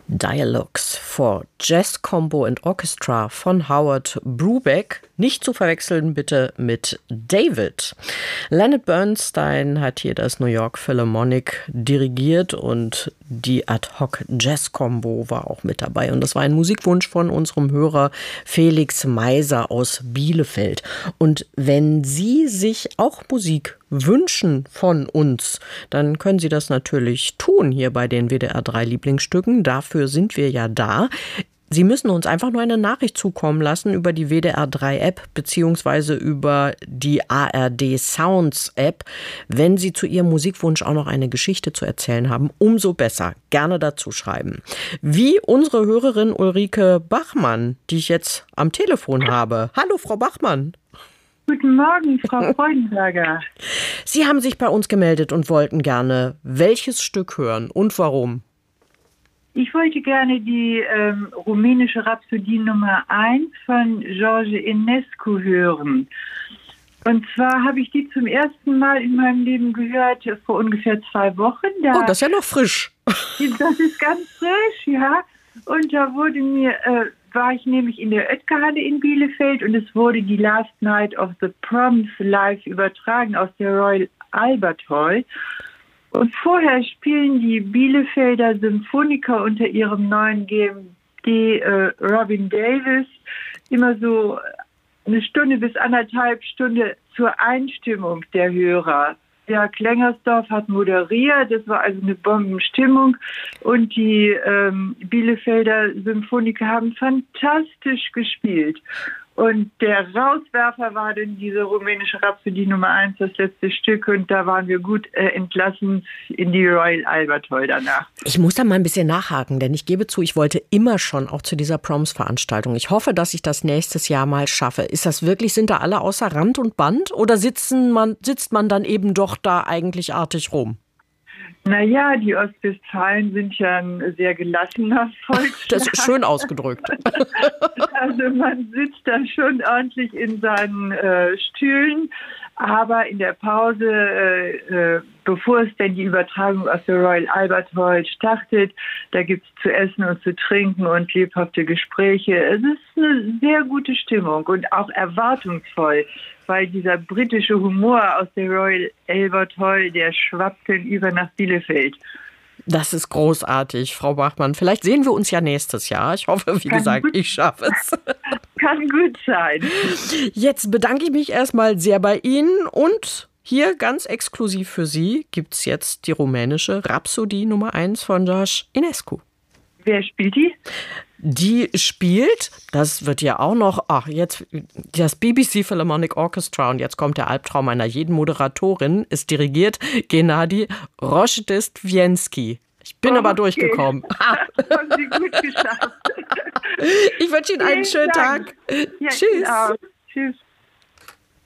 Dialogues for Jazz Combo and Orchestra von Howard Brubeck. Nicht zu verwechseln bitte mit David. Leonard Bernstein hat hier das New York Philharmonic dirigiert und die Ad-Hoc Jazz Combo war auch mit dabei. Und das war ein Musikwunsch von unserem Hörer Felix Meiser aus Bielefeld. Und wenn Sie sich auch Musik wünschen von uns, dann können Sie das natürlich tun hier bei den WDR 3 Lieblingsstücken. Dafür sind wir ja da. Sie müssen uns einfach nur eine Nachricht zukommen lassen über die WDR 3 App beziehungsweise über die ARD Sounds App. Wenn Sie zu Ihrem Musikwunsch auch noch eine Geschichte zu erzählen haben, umso besser. Gerne dazu schreiben. Wie unsere Hörerin Ulrike Bachmann, die ich jetzt am Telefon habe. Hallo, Frau Bachmann. Guten Morgen, Frau Freudenberger. Sie haben sich bei uns gemeldet und wollten gerne welches Stück hören und warum? Ich wollte gerne die rumänische Rhapsodie Nummer 1 von George Enescu hören. Und zwar habe ich die zum ersten Mal in meinem Leben gehört vor ungefähr 2 Wochen. Das ist ja noch frisch. Das ist ganz frisch, ja. Und da war ich nämlich in der Oetker-Halle in Bielefeld und es wurde die Last Night of the Proms live übertragen aus der Royal Albert Hall. Und vorher spielen die Bielefelder Symphoniker unter ihrem neuen GMD Robin Davis immer so 1 Stunde bis 1,5 Stunden zur Einstimmung der Hörer. Ja, Klengersdorf hat moderiert, das war also eine Bombenstimmung und die Bielefelder Symphoniker haben fantastisch gespielt. Und der Rauswerfer war dann diese rumänische Rhapsodie Nummer 1, das letzte Stück. Und da waren wir gut entlassen in die Royal Albert Hall danach. Ich muss da mal ein bisschen nachhaken, denn ich gebe zu, ich wollte immer schon auch zu dieser Proms-Veranstaltung. Ich hoffe, dass ich das nächstes Jahr mal schaffe. Ist das wirklich, sind da alle außer Rand und Band? Oder sitzt man dann eben doch da eigentlich artig rum? Naja, die Ostwestfalen sind ja ein sehr gelassener Volksstaat. Das ist schön ausgedrückt. Also man sitzt da schon ordentlich in seinen Stühlen, aber in der Pause, bevor es denn die Übertragung aus der Royal Albert Hall startet, da gibt es zu essen und zu trinken und lebhafte Gespräche. Es ist eine sehr gute Stimmung und auch erwartungsvoll, weil dieser britische Humor aus der Royal Albert Hall, der schwappt dann über nach Bielefeld. Das ist großartig, Frau Bachmann. Vielleicht sehen wir uns ja nächstes Jahr. Ich hoffe, wie gesagt, ich schaffe es. Kann gut sein. Jetzt bedanke ich mich erstmal sehr bei Ihnen und hier ganz exklusiv für Sie gibt es jetzt die rumänische Rhapsodie Nummer 1 von George Enescu. Wer spielt die? Die spielt, das wird ja auch noch, jetzt das BBC Philharmonic Orchestra und jetzt kommt der Albtraum einer jeden Moderatorin, ist dirigiert Gennady Rozhdestwienski. Ich bin aber durchgekommen. Haben Sie gut geschafft. Ich wünsche Ihnen einen schönen Tag. Ja, Tschüss. Tschüss.